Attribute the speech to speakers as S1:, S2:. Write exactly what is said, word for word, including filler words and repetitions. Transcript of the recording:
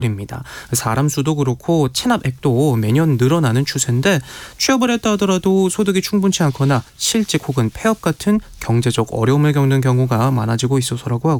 S1: 입니다. 사람 수도 그렇고 체납액도 매년 늘어나는 추세인데 취업을 했다 하더라도 소득이 충분치 않거나 실직 혹은 폐업 같은 경제적 어려움을 겪는 경우가 많아지고 있어서라고 하고